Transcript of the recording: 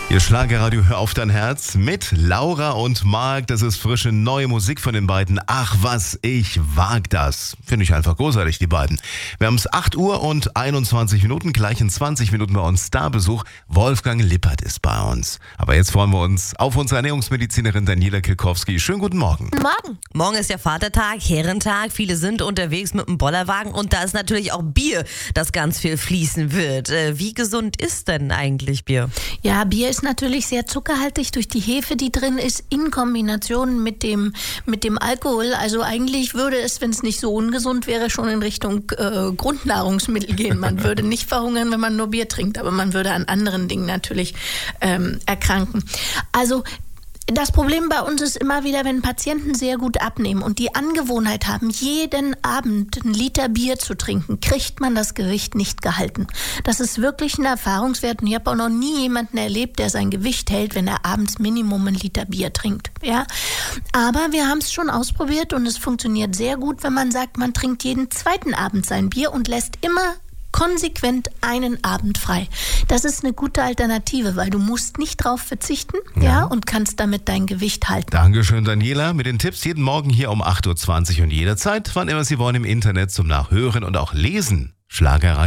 Ihr Schlagerradio, hör auf dein Herz mit Laura und Marc. Das ist frische neue Musik von den beiden. Ach was, ich wag das. Finde ich einfach großartig, die beiden. Wir haben es 8 Uhr und 21 Minuten, gleich in 20 Minuten bei uns Starbesuch. Wolfgang Lippert ist bei uns. Aber jetzt freuen wir uns auf unsere Ernährungsmedizinerin Daniela Kilkowski. Schönen guten Morgen. Guten Morgen. Morgen ist ja Vatertag, Herrentag. Viele sind unterwegs mit dem Bollerwagen und da ist natürlich auch Bier, das ganz viel fließen wird. Wie gesund ist denn eigentlich Bier? Ja, Bier ist natürlich sehr zuckerhaltig durch die Hefe, die drin ist, in Kombination mit dem Alkohol. Also eigentlich würde es, wenn es nicht so ungesund wäre, schon in Richtung Grundnahrungsmittel gehen. Man würde nicht verhungern, wenn man nur Bier trinkt, aber man würde an anderen Dingen natürlich erkranken. Also das Problem bei uns ist immer wieder, wenn Patienten sehr gut abnehmen und die Angewohnheit haben, jeden Abend 1 Liter Bier zu trinken, kriegt man das Gewicht nicht gehalten. Das ist wirklich ein Erfahrungswert und ich habe auch noch nie jemanden erlebt, der sein Gewicht hält, wenn er abends Minimum 1 Liter Bier trinkt. Ja? Aber wir haben es schon ausprobiert und es funktioniert sehr gut, wenn man sagt, man trinkt jeden zweiten Abend sein Bier und lässt immer konsequent einen Abend frei. Das ist eine gute Alternative, weil du musst nicht drauf verzichten, ja, und kannst damit dein Gewicht halten. Dankeschön, Daniela, mit den Tipps jeden Morgen hier um 8.20 Uhr und jederzeit, wann immer Sie wollen, im Internet zum Nachhören und auch Lesen. Schlagerradio.